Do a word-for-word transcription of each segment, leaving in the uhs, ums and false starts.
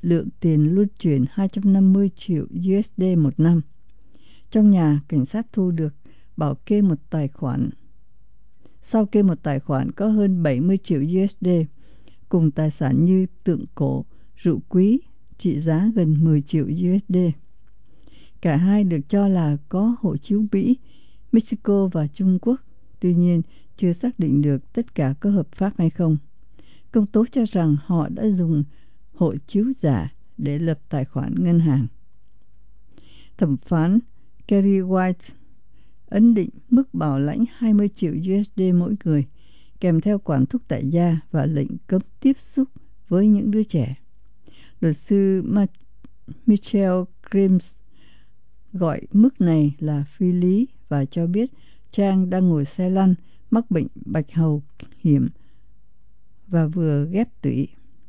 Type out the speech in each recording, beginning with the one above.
lượng tiền luân chuyển hai trăm năm mươi triệu u ét đê một năm. Trong nhà, cảnh sát thu được bảo kê một tài khoản. Sau kê một tài khoản có hơn bảy mươi triệu u ét đê, cùng tài sản như tượng cổ, rượu quý, trị giá gần mười triệu u ét đê. Cả hai được cho là có hộ chiếu Mỹ, Mexico và Trung Quốc. Tuy nhiên, chưa xác định được tất cả có hợp pháp hay không. Công tố cho rằng họ đã dùng hộ chiếu giả để lập tài khoản ngân hàng. Thẩm phán Kerry White ấn định mức bảo lãnh hai mươi triệu u ét đê mỗi người, kèm theo quản thúc tại gia và lệnh cấm tiếp xúc với những đứa trẻ. Luật sư Ma- Michelle Grimes gọi mức này là phi lý và cho biết Trang đang ngồi xe lăn, mắc bệnh bạch hầu hiểm và vừa ghép tủy.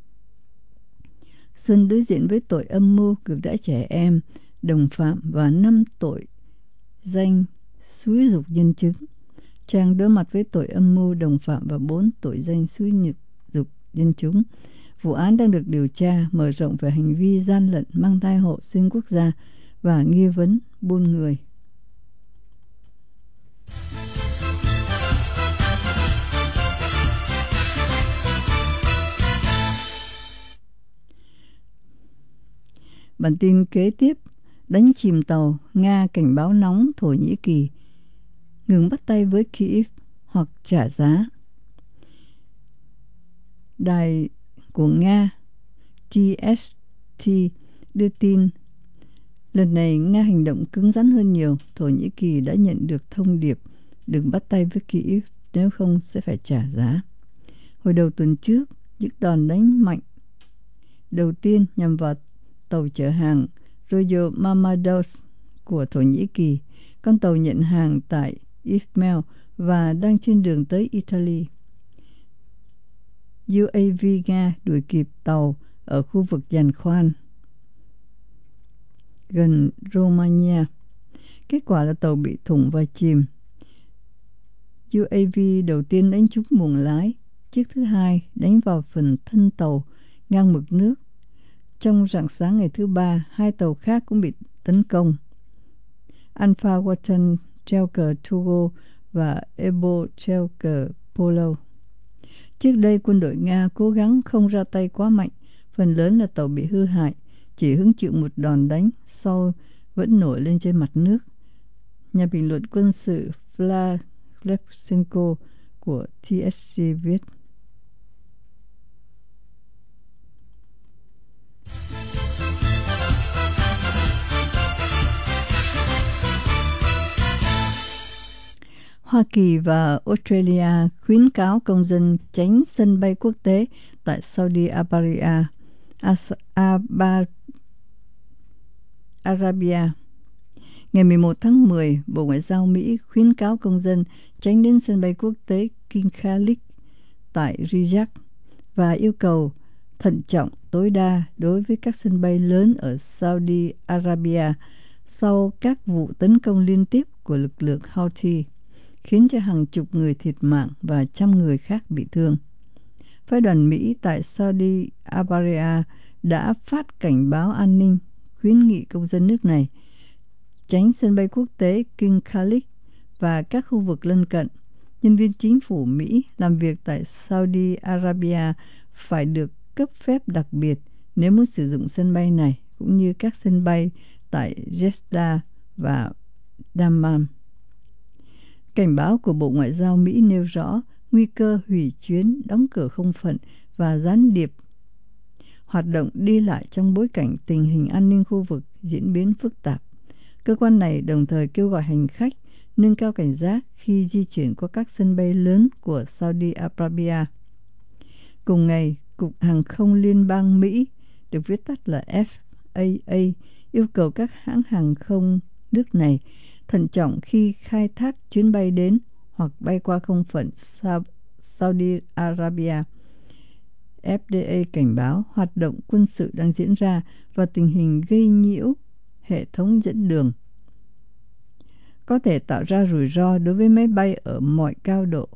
Xuân đối diện với tội âm mưu ngược đãi trẻ em, đồng phạm và năm tội danh xúi giục nhân chứng. Trang đối mặt với tội âm mưu, đồng phạm và bốn tội danh xúi giục nhân chứng. Vụ án đang được điều tra mở rộng về hành vi gian lận mang thai hộ xuyên quốc gia và nghi vấn buôn người. Bản tin kế tiếp: đánh chìm tàu, Nga cảnh báo nóng Thổ Nhĩ Kỳ ngừng bắt tay với Kyiv hoặc trả giá. Đài của Nga tê ét tê đưa tin lần này Nga hành động cứng rắn hơn nhiều. Thổ Nhĩ Kỳ đã nhận được thông điệp đừng bắt tay với Kyiv, nếu không sẽ phải trả giá. Hồi đầu tuần trước, những đòn đánh mạnh đầu tiên nhằm vào tàu chở hàng Royal Mamados của Thổ Nhĩ Kỳ, con tàu nhận hàng tại Izmail và đang trên đường tới Italy. u a vê Nga đuổi kịp tàu ở khu vực giàn khoan gần Romania. Kết quả là tàu bị thủng và chìm. u a vê đầu tiên đánh trúng buồng lái, chiếc thứ hai đánh vào phần thân tàu ngang mực nước. Trong rạng sáng ngày thứ ba, hai tàu khác cũng bị tấn công. Alpha Watan treo cờ Togo và Ebo treo cờ Polo. Trước đây, quân đội Nga cố gắng không ra tay quá mạnh. Phần lớn là tàu bị hư hại, chỉ hứng chịu một đòn đánh, sau vẫn nổi lên trên mặt nước. Nhà bình luận quân sự Vlad Lepsenko của tê ét xê viết. Hoa Kỳ và Australia khuyến cáo công dân tránh sân bay quốc tế tại Saudi Arabia. Arabia. Ngày mười một tháng mười, Bộ Ngoại giao Mỹ khuyến cáo công dân tránh đến sân bay quốc tế King Khalid tại Riyadh và yêu cầu thận trọng tối đa đối với các sân bay lớn ở Saudi Arabia sau các vụ tấn công liên tiếp của lực lượng Houthi, khiến cho hàng chục người thiệt mạng và trăm người khác bị thương. Phái đoàn Mỹ tại Saudi Arabia đã phát cảnh báo an ninh, khuyến nghị công dân nước này tránh sân bay quốc tế King Khalid và các khu vực lân cận. Nhân viên chính phủ Mỹ làm việc tại Saudi Arabia phải được cấp phép đặc biệt nếu muốn sử dụng sân bay này, cũng như các sân bay tại Jeddah và Dammam. Cảnh báo của Bộ Ngoại giao Mỹ nêu rõ nguy cơ hủy chuyến, đóng cửa không phận và gián điệp hoạt động đi lại trong bối cảnh tình hình an ninh khu vực diễn biến phức tạp. Cơ quan này đồng thời kêu gọi hành khách nâng cao cảnh giác khi di chuyển qua các sân bay lớn của Saudi Arabia. Cùng ngày, Cục Hàng không Liên bang Mỹ, được viết tắt là F A A, yêu cầu các hãng hàng không nước này thận trọng khi khai thác chuyến bay đến hoặc bay qua không phận Saudi Arabia. ép đê a cảnh báo hoạt động quân sự đang diễn ra và tình hình gây nhiễu hệ thống dẫn đường có thể tạo ra rủi ro đối với máy bay ở mọi cao độ,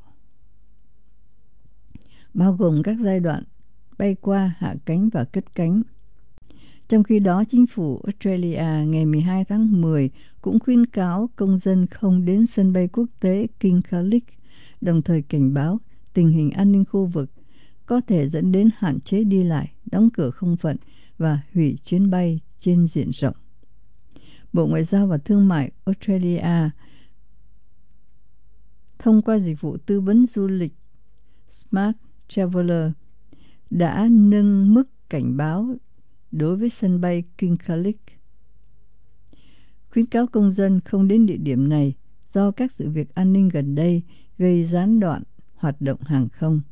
bao gồm các giai đoạn bay qua, hạ cánh và cất cánh. Trong khi đó, chính phủ Australia ngày mười hai tháng mười cũng khuyến cáo công dân không đến sân bay quốc tế King Khalid, đồng thời cảnh báo tình hình an ninh khu vực có thể dẫn đến hạn chế đi lại, đóng cửa không phận và hủy chuyến bay trên diện rộng. Bộ Ngoại giao và Thương mại Australia thông qua dịch vụ tư vấn du lịch Smart Traveller đã nâng mức cảnh báo đối với sân bay King Khalid, khuyến cáo công dân không đến địa điểm này do các sự việc an ninh gần đây gây gián đoạn hoạt động hàng không.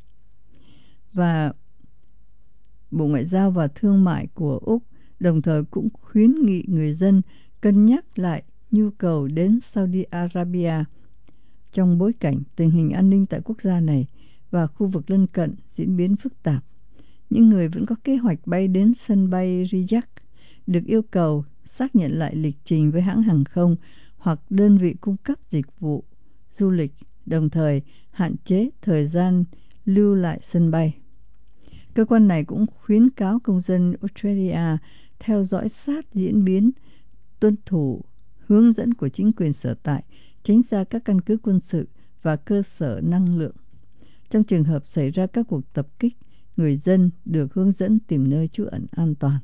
Và Bộ Ngoại giao và Thương mại của Úc đồng thời cũng khuyến nghị người dân cân nhắc lại nhu cầu đến Saudi Arabia trong bối cảnh tình hình an ninh tại quốc gia này và khu vực lân cận diễn biến phức tạp. Những người vẫn có kế hoạch bay đến sân bay Riyadh được yêu cầu xác nhận lại lịch trình với hãng hàng không hoặc đơn vị cung cấp dịch vụ du lịch, đồng thời hạn chế thời gian lưu lại sân bay. Cơ quan này cũng khuyến cáo công dân Australia theo dõi sát diễn biến, tuân thủ hướng dẫn của chính quyền sở tại, tránh xa các căn cứ quân sự và cơ sở năng lượng. Trong trường hợp xảy ra các cuộc tập kích, người dân được hướng dẫn tìm nơi trú ẩn an toàn.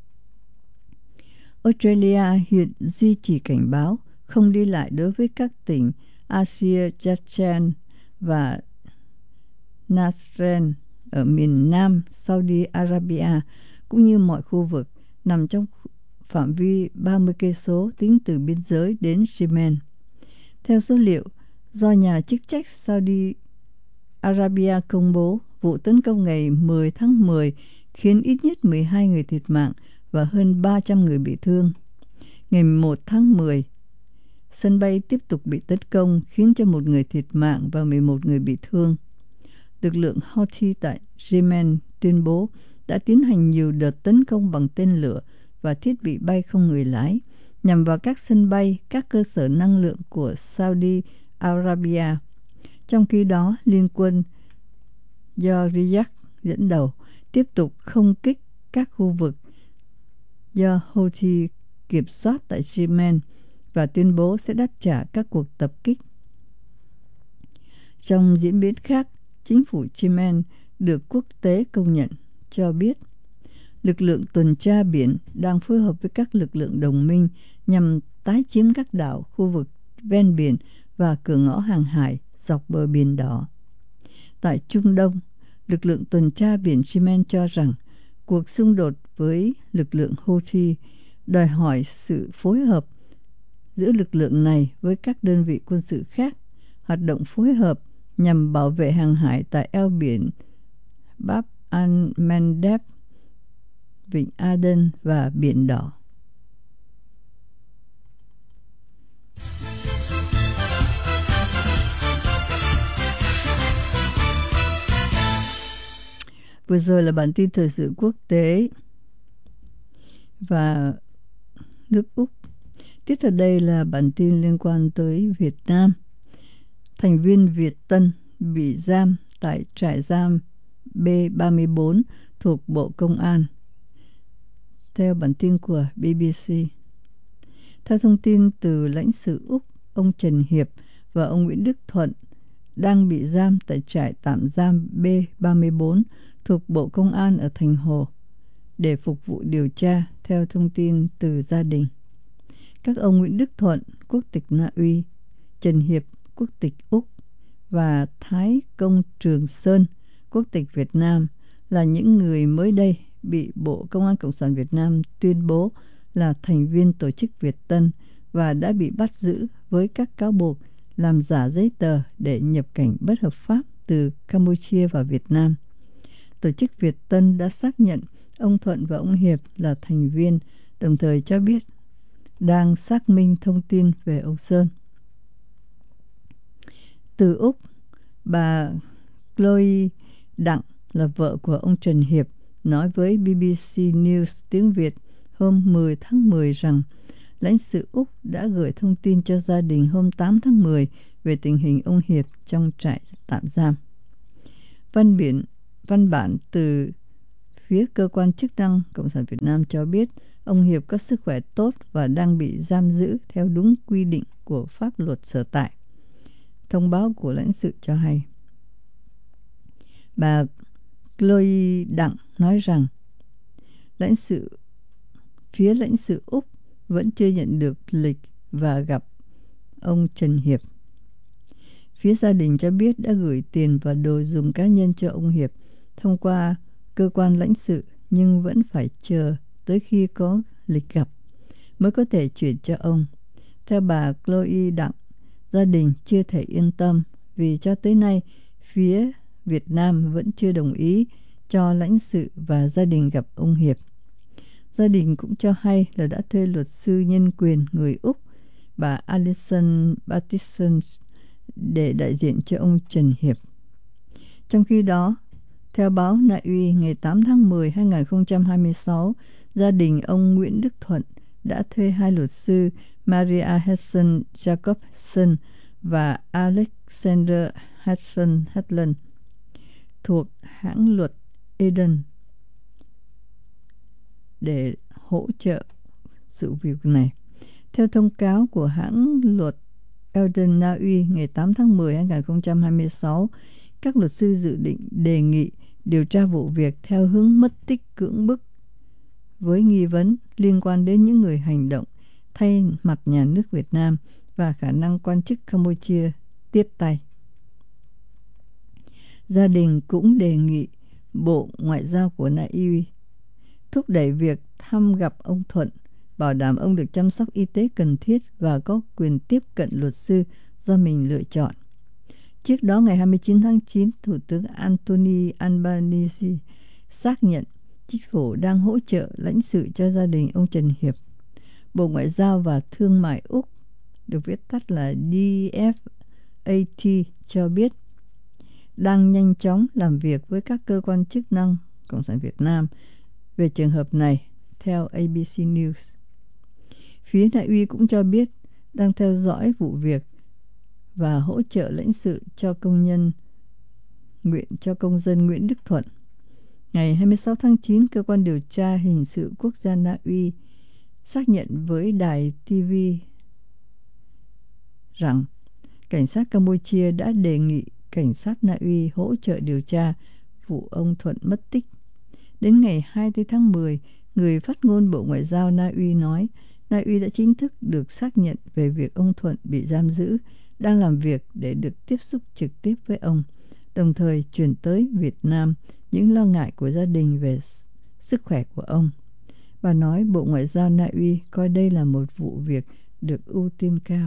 Australia hiện duy trì cảnh báo không đi lại đối với các tỉnh Azerbaijan và Nasreen ở miền nam Saudi Arabia, cũng như mọi khu vực nằm trong phạm vi ba mươi cây số tính từ biên giới đến Yemen. Theo số liệu do nhà chức trách Saudi Arabia công bố, vụ tấn công ngày mười tháng mười khiến ít nhất mười hai người thiệt mạng và hơn ba trăm người bị thương. Ngày mười một tháng mười, sân bay tiếp tục bị tấn công khiến cho một người thiệt mạng và mười một người bị thương. Lực lượng Houthi tại Yemen tuyên bố đã tiến hành nhiều đợt tấn công bằng tên lửa và thiết bị bay không người lái nhằm vào các sân bay, các cơ sở năng lượng của Saudi Arabia. Trong khi đó, liên quân do Riyadh dẫn đầu tiếp tục không kích các khu vực do Houthi kiểm soát tại Yemen và tuyên bố sẽ đáp trả các cuộc tập kích. Trong diễn biến khác, chính phủ Yemen được quốc tế công nhận cho biết lực lượng tuần tra biển đang phối hợp với các lực lượng đồng minh nhằm tái chiếm các đảo, khu vực ven biển và cửa ngõ hàng hải dọc bờ Biển Đỏ. Tại Trung Đông, lực lượng tuần tra biển Yemen cho rằng cuộc xung đột với lực lượng Houthi đòi hỏi sự phối hợp giữa lực lượng này với các đơn vị quân sự khác, hoạt động phối hợp nhằm bảo vệ hàng hải tại eo biển Bab al-Mandeb, Vịnh Aden và Biển Đỏ. Vừa rồi là bản tin thời sự quốc tế và nước Úc. Tiếp theo đây là bản tin liên quan tới Việt Nam. Thành viên Việt Tân bị giam tại trại giam B ba mươi bốn thuộc Bộ Công an. Theo bản tin của bê bê xê. Theo thông tin từ lãnh sự Úc, ông Trần Hiệp và ông Nguyễn Đức Thuận đang bị giam tại trại tạm giam B ba mươi bốn thuộc Bộ Công an ở Thành Hồ để phục vụ điều tra, theo thông tin từ gia đình. Các ông Nguyễn Đức Thuận, quốc tịch Na Uy, Trần Hiệp, quốc tịch Úc và Thái Công Trường Sơn, quốc tịch Việt Nam là những người mới đây bị Bộ Công an Cộng sản Việt Nam tuyên bố là thành viên tổ chức Việt Tân và đã bị bắt giữ với các cáo buộc làm giả giấy tờ để nhập cảnh bất hợp pháp từ Campuchia vào Việt Nam. Tổ chức Việt Tân đã xác nhận ông Thuận và ông Hiệp là thành viên, đồng thời cho biết đang xác minh thông tin về ông Sơn. Từ Úc, bà Chloe Đặng là vợ của ông Trần Hiệp nói với bê bê xê News tiếng Việt hôm mười tháng mười rằng lãnh sự Úc đã gửi thông tin cho gia đình hôm tám tháng mười về tình hình ông Hiệp trong trại tạm giam. Văn biển, văn bản từ phía cơ quan chức năng Cộng sản Việt Nam cho biết ông Hiệp có sức khỏe tốt và đang bị giam giữ theo đúng quy định của pháp luật sở tại. Thông báo của lãnh sự cho hay. Bà Chloe Đặng nói rằng lãnh sự phía lãnh sự Úc vẫn chưa nhận được lịch và gặp ông Trần Hiệp. Phía gia đình cho biết đã gửi tiền và đồ dùng cá nhân cho ông Hiệp thông qua cơ quan lãnh sự, nhưng vẫn phải chờ tới khi có lịch gặp mới có thể chuyển cho ông. Theo bà Chloe Đặng, gia đình chưa thể yên tâm vì cho tới nay phía Việt Nam vẫn chưa đồng ý cho lãnh sự và gia đình gặp ông Hiệp. Gia đình cũng cho hay là đã thuê luật sư nhân quyền người Úc, bà Alison Patterson, để đại diện cho ông Trần Hiệp. Trong khi đó, theo báo Na Uy ngày tám tháng mười năm hai nghìn không trăm hai mươi sáu, gia đình ông Nguyễn Đức Thuận đã thuê hai luật sư Maria Hudson Jacobson và Alexander Hudson Hetland thuộc hãng luật Eden để hỗ trợ sự việc này. Theo thông cáo của hãng luật Eden Na Uy ngày tám tháng mười năm hai nghìn không trăm hai mươi sáu, các luật sư dự định đề nghị điều tra vụ việc theo hướng mất tích cưỡng bức với nghi vấn liên quan đến những người hành động thay mặt nhà nước Việt Nam và khả năng quan chức Campuchia tiếp tay. Gia đình cũng đề nghị Bộ Ngoại giao của Na Uy thúc đẩy việc thăm gặp ông Thuận, bảo đảm ông được chăm sóc y tế cần thiết và có quyền tiếp cận luật sư do mình lựa chọn. Trước đó, ngày hai mươi chín tháng chín, Thủ tướng Anthony Albanese xác nhận chính phủ đang hỗ trợ lãnh sự cho gia đình ông Trần Hiệp. Bộ Ngoại giao và Thương mại Úc, được viết tắt là D F A T, cho biết đang nhanh chóng làm việc với các cơ quan chức năng Cộng sản Việt Nam về trường hợp này, theo A B C News. Phía Na Uy cũng cho biết đang theo dõi vụ việc và hỗ trợ lãnh sự cho công nhân nguyện cho công dân Nguyễn Đức Thuận. Ngày hai mươi sáu tháng chín, cơ quan điều tra hình sự quốc gia Na Uy xác nhận với đài ti vi rằng cảnh sát Campuchia đã đề nghị cảnh sát Na Uy hỗ trợ điều tra vụ ông Thuận mất tích. Đến ngày hai mươi tháng mười, người phát ngôn Bộ Ngoại giao Na Uy nói Na Uy đã chính thức được xác nhận về việc ông Thuận bị giam giữ, đang làm việc để được tiếp xúc trực tiếp với ông, đồng thời chuyển tới Việt Nam những lo ngại của gia đình về sức khỏe của ông. Bà nói Bộ Ngoại giao Na Uy coi đây là một vụ việc được ưu tiên cao.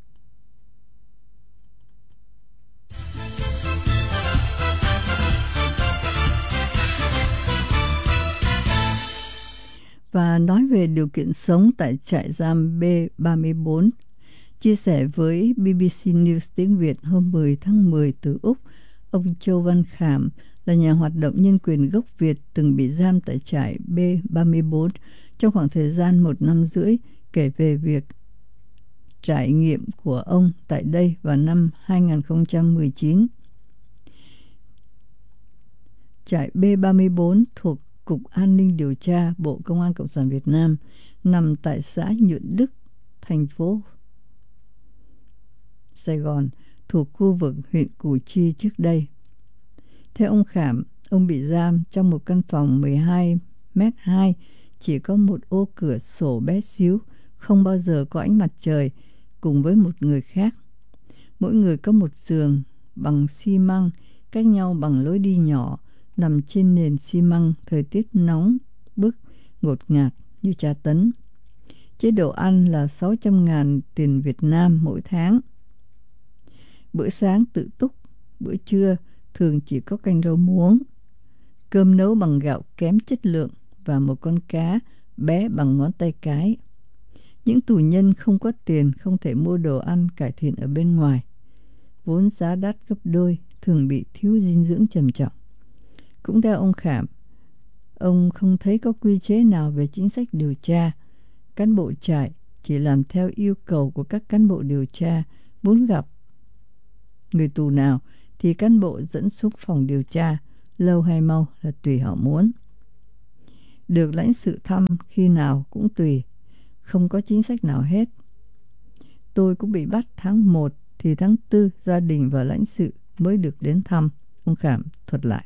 Và nói về điều kiện sống tại trại giam B ba mươi bốn, chia sẻ với B B C News tiếng Việt hôm mười tháng mười từ Úc, ông Châu Văn Khảm là nhà hoạt động nhân quyền gốc Việt từng bị giam tại trại B ba mươi bốn trong khoảng thời gian một năm rưỡi, kể về việc trải nghiệm của ông tại đây vào năm hai nghìn không trăm mười chín. Trại B ba mươi bốn thuộc Cục An ninh Điều tra Bộ Công an Cộng sản Việt Nam nằm tại xã Nhuận Đức, thành phố Sài Gòn, thuộc khu vực huyện Củ Chi trước đây. Theo ông Khảm, ông bị giam trong một căn phòng mười hai mét hai, chỉ có một ô cửa sổ bé xíu, không bao giờ có ánh mặt trời, cùng với một người khác. Mỗi người có một giường bằng xi măng, cách nhau bằng lối đi nhỏ, nằm trên nền xi măng, thời tiết nóng bức, ngột ngạt như tra tấn. Chế độ ăn là sáu trăm ngàn tiền Việt Nam mỗi tháng. Bữa sáng tự túc, bữa trưa thường chỉ có canh rau muống, cơm nấu bằng gạo kém chất lượng và một con cá bé bằng ngón tay cái. Những tù nhân không có tiền không thể mua đồ ăn cải thiện ở bên ngoài, vốn giá đắt gấp đôi, thường bị thiếu dinh dưỡng trầm trọng. Cũng theo ông Khảm, ông không thấy có quy chế nào về chính sách điều tra. Cán bộ trại chỉ làm theo yêu cầu của các cán bộ điều tra, muốn gặp người tù nào thì cán bộ dẫn xuống phòng điều tra, lâu hay mau là tùy họ muốn. được lãnh sự thăm khi nào cũng tùy, không có chính sách nào hết. Tôi cũng bị bắt tháng một, thì tháng tư gia đình và lãnh sự mới được đến thăm, ông Khảm thuật lại.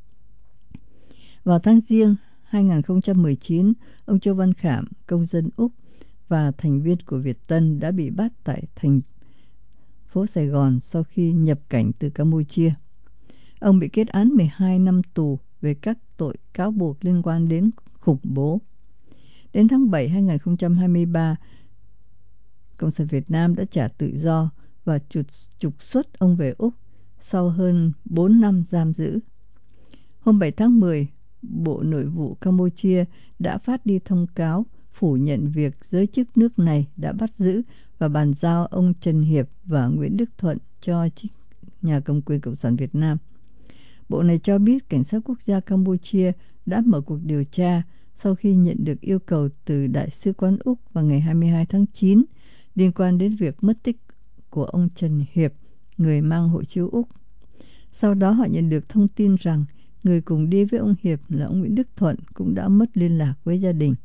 Vào tháng Giêng hai nghìn không trăm mười chín, ông Châu Văn Khảm, công dân Úc và thành viên của Việt Tân đã bị bắt tại thành phố Sài Gòn sau khi nhập cảnh từ Campuchia. Ông bị kết án mười hai năm tù về các tội cáo buộc liên quan đến khủng bố. Đến tháng bảy hai nghìn không trăm hai mươi ba, Cộng sản Việt Nam đã trả tự do và trục, trục xuất ông về Úc sau hơn bốn năm giam giữ. Hôm bảy tháng mười, Bộ Nội vụ Campuchia đã phát đi thông cáo phủ nhận việc giới chức nước này đã bắt giữ và bàn giao ông Trần Hiệp và Nguyễn Đức Thuận cho nhà cầm quyền Cộng sản Việt Nam. Bộ này cho biết Cảnh sát quốc gia Campuchia đã mở cuộc điều tra sau khi nhận được yêu cầu từ Đại sứ quán Úc vào ngày hai mươi hai tháng chín liên quan đến việc mất tích của ông Trần Hiệp, người mang hộ chiếu Úc. Sau đó họ nhận được thông tin rằng người cùng đi với ông Hiệp là ông Nguyễn Đức Thuận cũng đã mất liên lạc với gia đình.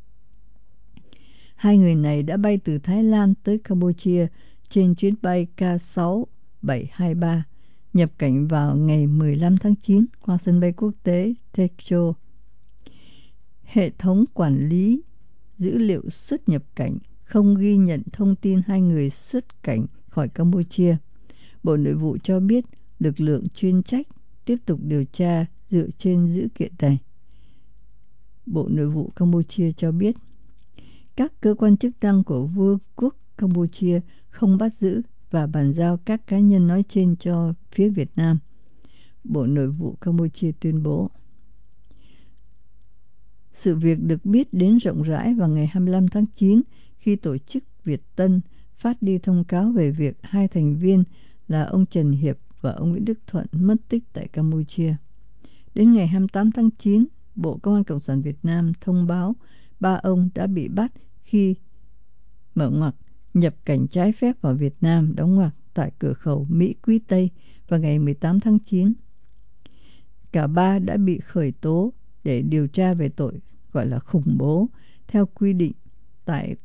Hai người này đã bay từ Thái Lan tới Campuchia trên chuyến bay K sáu bảy hai ba, nhập cảnh vào ngày mười lăm tháng chín qua sân bay quốc tế Techo. Hệ thống quản lý dữ liệu xuất nhập cảnh không ghi nhận thông tin hai người xuất cảnh khỏi Campuchia. Bộ Nội vụ cho biết lực lượng chuyên trách tiếp tục điều tra dựa trên dữ kiện này. Bộ Nội vụ Campuchia cho biết các cơ quan chức năng của Vương quốc Campuchia không bắt giữ và bàn giao các cá nhân nói trên cho phía Việt Nam. Bộ Nội vụ Campuchia tuyên bố. Sự việc được biết đến rộng rãi vào ngày hai mươi lăm tháng chín khi tổ chức Việt Tân phát đi thông cáo về việc hai thành viên là ông Trần Hiệp và ông Nguyễn Đức Thuận mất tích tại Campuchia. Đến ngày hai mươi tám tháng chín, Bộ Công an Cộng sản Việt Nam thông báo ba ông đã bị bắt khi mở ngoặc nhập cảnh trái phép vào Việt Nam, đóng ngoặc tại cửa khẩu Mỹ Quý Tây vào ngày mười tám tháng chín. Cả ba đã bị khởi tố để điều tra về tội gọi là khủng bố theo quy định tại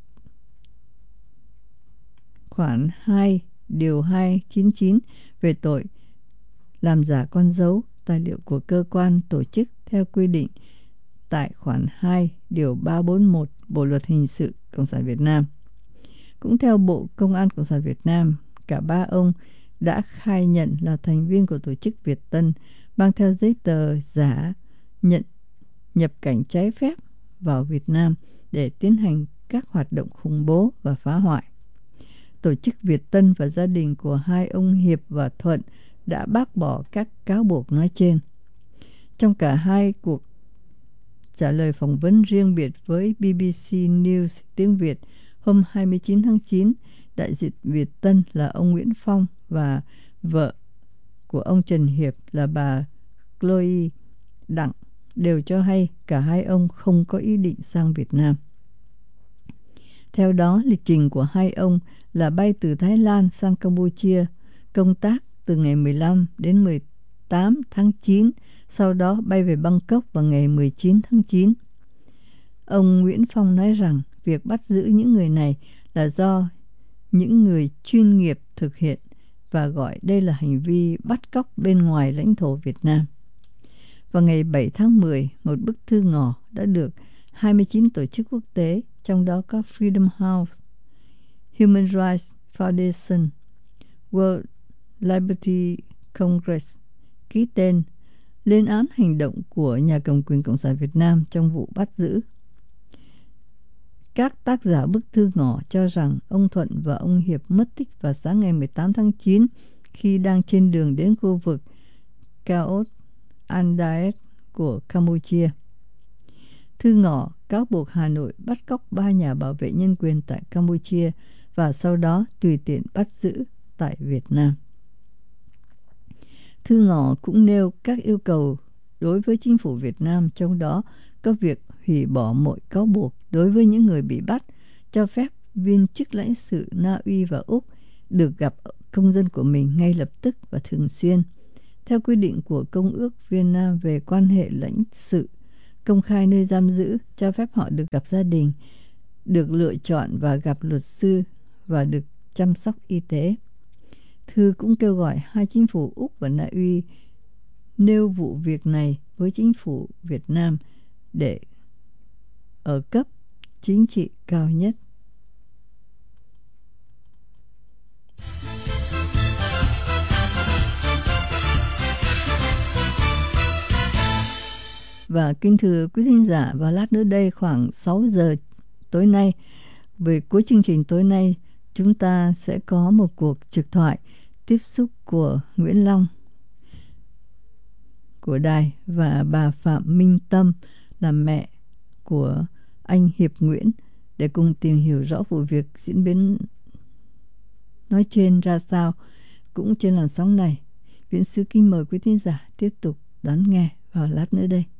khoản hai điều hai trăm chín mươi chín về tội làm giả con dấu tài liệu của cơ quan tổ chức theo quy định tại khoản hai điều ba trăm bốn mươi mốt Bộ luật hình sự Cộng sản Việt Nam. Cũng theo Bộ Công an Cộng sản Việt Nam, cả ba ông đã khai nhận là thành viên của tổ chức Việt Tân, mang theo giấy tờ giả nhận nhập cảnh trái phép vào Việt Nam để tiến hành các hoạt động khủng bố và phá hoại. Tổ chức Việt Tân và gia đình của hai ông Hiệp và Thuận đã bác bỏ các cáo buộc nói trên. Trong cả hai cuộc trả lời phỏng vấn riêng biệt với B B C News tiếng Việt hôm hai mươi chín tháng chín, đại diện Việt Tân là ông Nguyễn Phong và vợ của ông Trần Hiệp là bà Chloe Đặng đều cho hay cả hai ông không có ý định sang Việt Nam. Theo đó, lịch trình của hai ông là bay từ Thái Lan sang Campuchia công tác từ ngày mười lăm đến mười tám tháng chín, sau đó bay về Bangkok vào ngày mười chín tháng chín. Ông Nguyễn Phong nói rằng việc bắt giữ những người này là do những người chuyên nghiệp thực hiện và gọi đây là hành vi bắt cóc bên ngoài lãnh thổ Việt Nam. Vào ngày bảy tháng mười, một bức thư ngỏ đã được hai mươi chín tổ chức quốc tế, trong đó có Freedom House, Human Rights Foundation, World Liberty Congress ký tên lên án hành động của nhà cầm quyền Cộng sản Việt Nam trong vụ bắt giữ. Các tác giả bức thư ngỏ cho rằng ông Thuận và ông Hiệp mất tích vào sáng ngày mười tám tháng chín khi đang trên đường đến khu vực Kaot Andaet của Campuchia. Thư ngỏ cáo buộc Hà Nội bắt cóc ba nhà bảo vệ nhân quyền tại Campuchia và sau đó tùy tiện bắt giữ tại Việt Nam. Thư ngỏ cũng nêu các yêu cầu đối với chính phủ Việt Nam, trong đó có việc hủy bỏ mọi cáo buộc đối với những người bị bắt, cho phép viên chức lãnh sự Na Uy và Úc được gặp công dân của mình ngay lập tức và thường xuyên. Theo quy định của Công ước Vienna về quan hệ lãnh sự, công khai nơi giam giữ, cho phép họ được gặp gia đình, được lựa chọn và gặp luật sư và được chăm sóc y tế. Thư cũng kêu gọi hai chính phủ Úc và Na Uy nêu vụ việc này với chính phủ Việt Nam để ở cấp chính trị cao nhất. Và kính thưa quý thính giả, và lát nữa đây khoảng sáu giờ tối nay, về cuối chương trình tối nay, chúng ta sẽ có một cuộc trực thoại tiếp xúc của Nguyễn Long của đài và bà Phạm Minh Tâm là mẹ của anh Hiệp Nguyễn để cùng tìm hiểu rõ vụ việc diễn biến nói trên ra sao cũng trên làn sóng này. Viễn Sư kính mời quý thính giả tiếp tục đón nghe vào lát nữa đây.